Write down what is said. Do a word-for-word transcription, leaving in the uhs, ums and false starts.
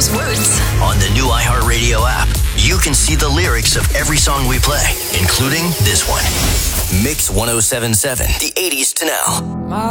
those words. On the new iHeartRadio app, you can see the lyrics of every song we play, including this one. Mix ten seventy-seven, the eighties to now.